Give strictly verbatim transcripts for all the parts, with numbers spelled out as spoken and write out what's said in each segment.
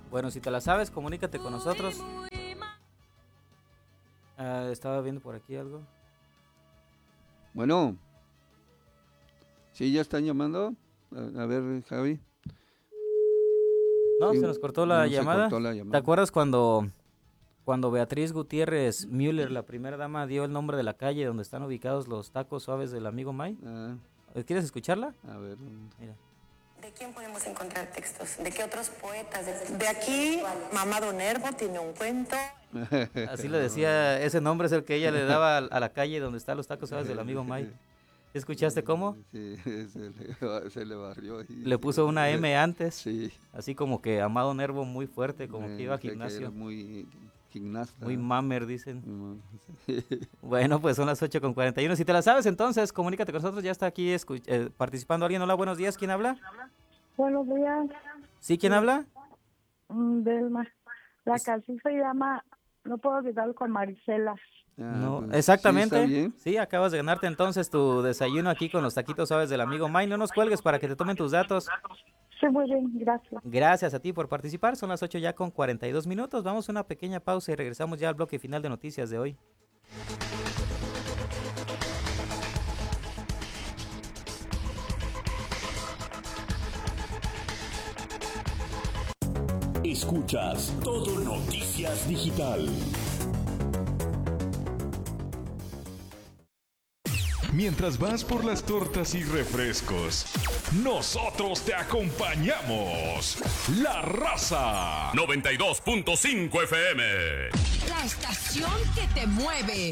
Bueno, si te la sabes, comunícate con nosotros. Uh, estaba viendo por aquí algo. Bueno. ¿Sí ya están llamando? A, a ver, Javi. No, sí, se nos cortó la, no llamada. Se cortó la llamada. ¿Te acuerdas cuando, cuando Beatriz Gutiérrez Müller, la primera dama, dio el nombre de la calle donde están ubicados los tacos suaves del amigo May? Ah. ¿Quieres escucharla? A ver. Mira. ¿De quién podemos encontrar textos? ¿De qué otros poetas? De aquí, Mamado Nervo tiene un cuento. Así le decía, ese nombre es el que ella le daba a, a la calle donde están los tacos suaves del amigo May. ¿Escuchaste cómo? Sí, se le, se le barrió. Y le puso una M antes. Sí. Así como que Amado Nervo muy fuerte, como eh, que iba al gimnasio. Era muy gimnasta. Muy mamer, dicen. Mm, sí. Bueno, pues son las ocho con cuarenta y uno. Si te la sabes, entonces, comunícate con nosotros. Ya está aquí escu- eh, participando alguien. Hola, buenos días. ¿Quién habla? Buenos días. ¿Sí? ¿Quién sí. habla? Delma. La canción se llama No puedo olvidarlo con Marisela. Ah, no, pues, exactamente. ¿Sí, sí, acabas de ganarte entonces tu desayuno aquí con los taquitos suaves del amigo May. No nos cuelgues para que te tomen tus datos. Sí, muy bien, gracias. Gracias a ti por participar. Son las ocho ya con cuarenta y dos minutos. Vamos a una pequeña pausa y regresamos ya al bloque final de noticias de hoy. Escuchas Todo Noticias Digital. Mientras vas por las tortas y refrescos, nosotros te acompañamos. La Raza. noventa y dos punto cinco F M. La estación que te mueve.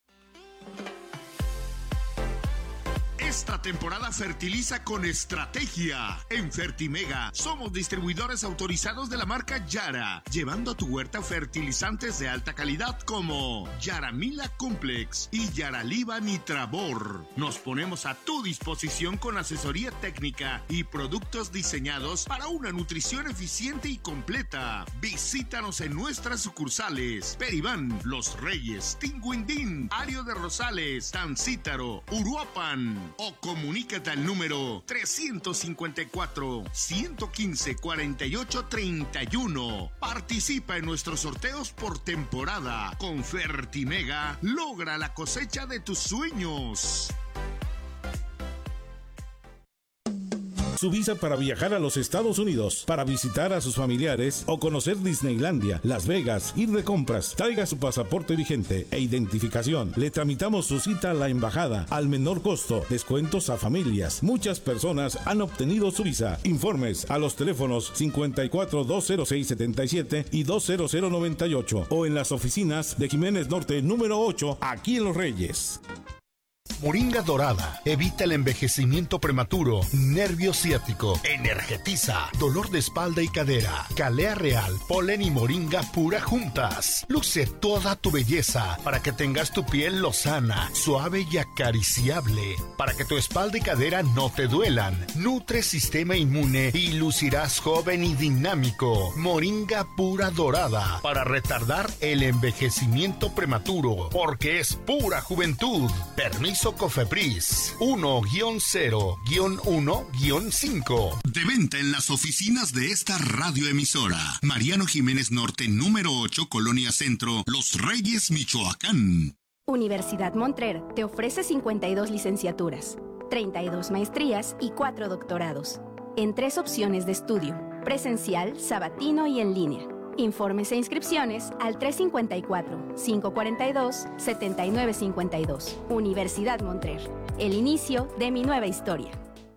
Esta temporada fertiliza con estrategia. En Fertimega somos distribuidores autorizados de la marca Yara, llevando a tu huerta fertilizantes de alta calidad como Yaramila Complex y Yaraliva Nitrabor. Nos ponemos a tu disposición con asesoría técnica y productos diseñados para una nutrición eficiente y completa. Visítanos en nuestras sucursales: Peribán, Los Reyes, Tinguindín, Ario de Rosales, Tancítaro, Uruapan. O comunícate al número trescientos cincuenta y cuatro, ciento quince, cuarenta y ocho, treinta y uno. Participa en nuestros sorteos por temporada. Con Fertimega, logra la cosecha de tus sueños. Su visa para viajar a los Estados Unidos, para visitar a sus familiares o conocer Disneylandia, Las Vegas, ir de compras. Traiga su pasaporte vigente e identificación. Le tramitamos su cita a la embajada al menor costo. Descuentos a familias. Muchas personas han obtenido su visa. Informes a los teléfonos cincuenta y cuatro, doscientos seis, setenta y siete y dos cero cero noventa y ocho o en las oficinas de Jiménez Norte número ocho, aquí en Los Reyes. Moringa dorada evita el envejecimiento prematuro, nervio ciático, energetiza, dolor de espalda y cadera. Calea real, polen y moringa pura juntas. Luce toda tu belleza para que tengas tu piel lozana, suave y acariciable. Para que tu espalda y cadera no te duelan. Nutre sistema inmune y lucirás joven y dinámico. Moringa pura dorada para retardar el envejecimiento prematuro, porque es pura juventud. Permiso Cofepris uno cero uno cinco. De venta en las oficinas de esta radioemisora. Mariano Jiménez Norte, número ocho, Colonia Centro, Los Reyes, Michoacán. Universidad Montrer te ofrece cincuenta y dos licenciaturas, treinta y dos maestrías y cuatro doctorados, en tres opciones de estudio: presencial, sabatino y en línea. Informes e inscripciones al tres cinco cuatro, cinco cuatro dos, siete nueve cinco dos. Universidad Montrer. El inicio de mi nueva historia.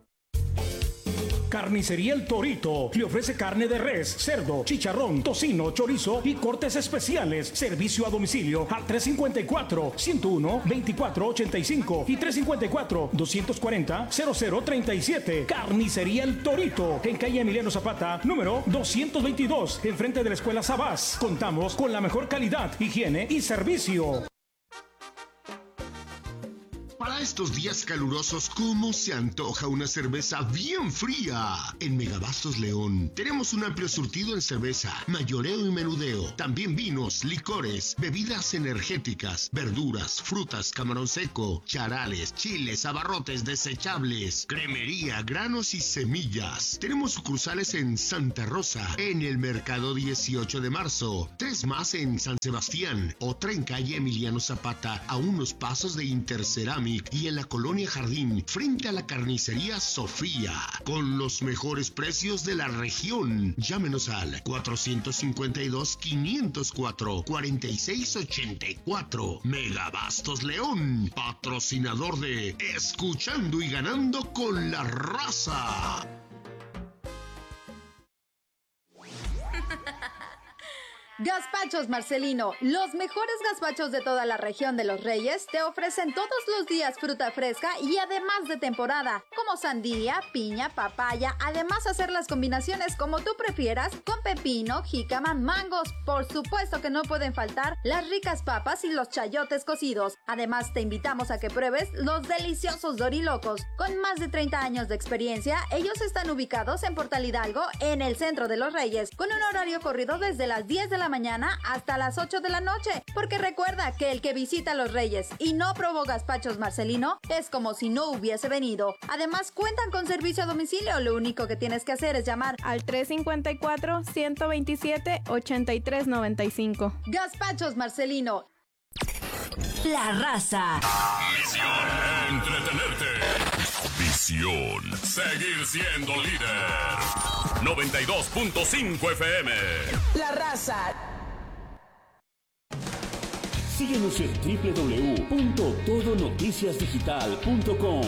Carnicería El Torito le ofrece carne de res, cerdo, chicharrón, tocino, chorizo y cortes especiales. Servicio a domicilio al tres cinco cuatro, ciento uno, veinticuatro ochenta y cinco y tres cinco cuatro, doscientos cuarenta, cero cero treinta y siete. Carnicería El Torito, en calle Emiliano Zapata, número doscientos veintidós, enfrente de la Escuela Sabás. Contamos con la mejor calidad, higiene y servicio. Para Para estos días calurosos, ¿cómo se antoja una cerveza bien fría? En Megabastos León tenemos un amplio surtido en cerveza, mayoreo y menudeo. También vinos, licores, bebidas energéticas, verduras, frutas, camarón seco, charales, chiles, abarrotes desechables, cremería, granos y semillas. Tenemos sucursales en Santa Rosa, en el Mercado dieciocho de marzo, tres más en San Sebastián, otra en calle Emiliano Zapata, a unos pasos de Interceramic, y en la Colonia Jardín, frente a la carnicería Sofía, con los mejores precios de la región. Llámenos al cuatro cinco dos, cinco cero cuatro, cuatro seis ocho cuatro. Megabastos León, patrocinador de Escuchando y Ganando con la Raza. Gazpachos Marcelino, los mejores gazpachos de toda la región de Los Reyes, te ofrecen todos los días fruta fresca y además de temporada, como sandía, piña, papaya, además hacer las combinaciones como tú prefieras, con pepino, jícama, mangos. Por supuesto que no pueden faltar las ricas papas y los chayotes cocidos. Además te invitamos a que pruebes los deliciosos dorilocos. Con más de treinta años de experiencia, ellos están ubicados en Portal Hidalgo, en el centro de Los Reyes, con un horario corrido desde las diez de la mañana hasta las ocho de la noche, porque recuerda que el que visita Los Reyes y no probó gazpachos Marcelino es como si no hubiese venido. Además cuentan con servicio a domicilio, lo único que tienes que hacer es llamar al tres cinco cuatro, uno dos siete, ocho tres nueve cinco. Gazpachos Marcelino. La Raza. Misión: entretenerte. Visión: seguir siendo líder. noventa y dos punto cinco F M. La Raza. Síguenos en doble u doble u doble u punto todo noticias digital punto com.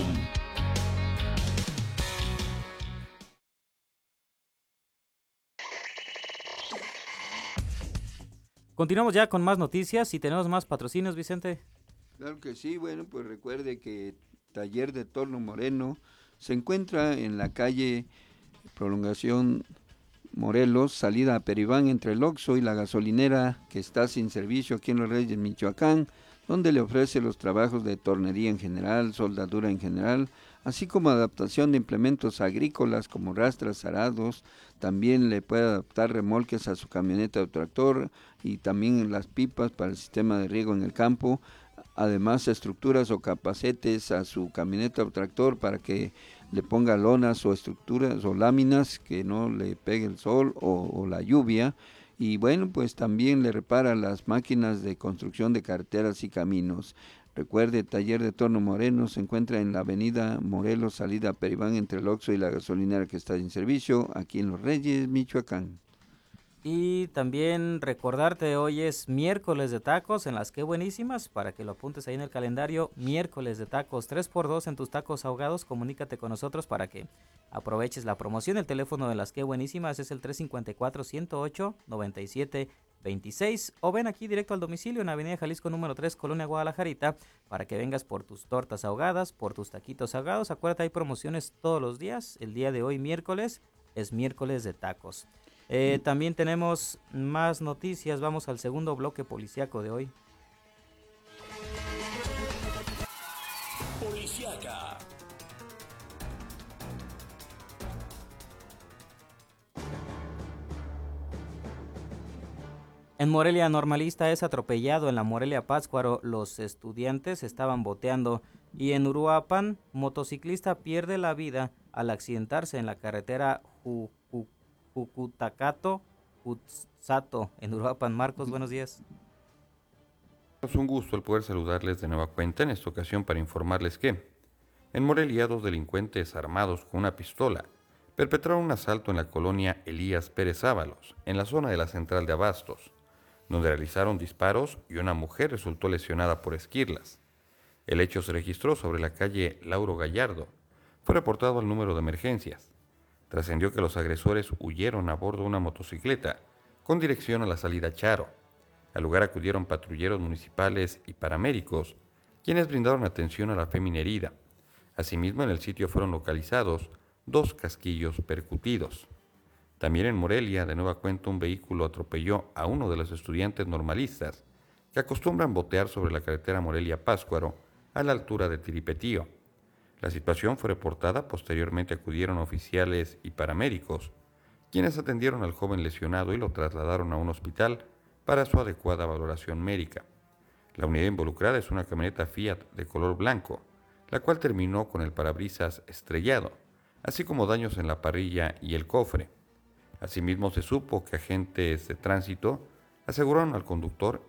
Continuamos ya con más noticias y tenemos más patrocinios, Vicente. Claro que sí, bueno, pues recuerde que Taller de Torno Moreno se encuentra en la calle Prolongación Morelos, salida a Peribán, entre el Oxxo y la gasolinera que está sin servicio aquí en Los Reyes, Michoacán, donde le ofrece los trabajos de tornería en general, soldadura en general, así como adaptación de implementos agrícolas como rastras, arados. También le puede adaptar remolques a su camioneta o tractor y también las pipas para el sistema de riego en el campo. Además, estructuras o capacetes a su camioneta o tractor para que le ponga lonas o estructuras o láminas que no le pegue el sol o, o la lluvia. Y bueno, pues también le repara las máquinas de construcción de carreteras y caminos. Recuerde, Taller de Torno Moreno se encuentra en la avenida Morelos, salida a Peribán, entre el Oxxo y la gasolinera que está en servicio, aquí en Los Reyes, Michoacán. Y también recordarte, hoy es miércoles de tacos en las Qué Buenísimas, para que lo apuntes ahí en el calendario, miércoles de tacos, tres por dos en tus tacos ahogados. Comunícate con nosotros para que aproveches la promoción. El teléfono de las Qué Buenísimas es el tres cinco cuatro, uno cero ocho, nueve siete dos seis, o ven aquí directo al domicilio en Avenida Jalisco número tres, Colonia Guadalajarita, para que vengas por tus tortas ahogadas, por tus taquitos ahogados. Acuérdate, hay promociones todos los días. El día de hoy, miércoles, es miércoles de tacos. Eh, también tenemos más noticias. Vamos al segundo bloque policíaco de hoy. Policiaca. En Morelia, normalista es atropellado. En la Morelia Pátzcuaro, los estudiantes estaban boteando. Y en Uruapan, motociclista pierde la vida al accidentarse en la carretera Ju Jucutacato, Utsato, en Uruapan. Marcos, buenos días. Es un gusto el poder saludarles de nueva cuenta, en esta ocasión para informarles que en Morelia dos delincuentes armados con una pistola perpetraron un asalto en la colonia Elías Pérez Ábalos, en la zona de la central de Abastos, donde realizaron disparos y una mujer resultó lesionada por esquirlas. El hecho se registró sobre la calle Lauro Gallardo. Fue reportado al número de emergencias. Trascendió que los agresores huyeron a bordo de una motocicleta con dirección a la salida Charo. Al lugar acudieron patrulleros municipales y paramédicos, quienes brindaron atención a la fémina herida. Asimismo, en el sitio fueron localizados dos casquillos percutidos. También en Morelia, de nueva cuenta, un vehículo atropelló a uno de los estudiantes normalistas que acostumbran botear sobre la carretera Morelia-Pátzcuaro a la altura de Tiripetío. La situación fue reportada, posteriormente acudieron oficiales y paramédicos, quienes atendieron al joven lesionado y lo trasladaron a un hospital para su adecuada valoración médica. La unidad involucrada es una camioneta Fiat de color blanco, la cual terminó con el parabrisas estrellado, así como daños en la parrilla y el cofre. Asimismo, se supo que agentes de tránsito aseguraron al conductor